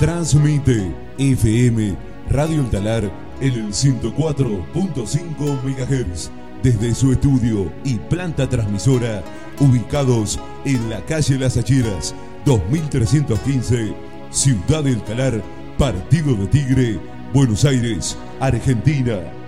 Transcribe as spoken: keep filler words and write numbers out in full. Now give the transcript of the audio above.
Transmite F M Radio El Talar en el ciento cuatro punto cinco megahertz desde su estudio y planta transmisora ubicados en la calle Las Acheras dos mil trescientos quince, Ciudad del Talar, Partido de Tigre, Buenos Aires, Argentina.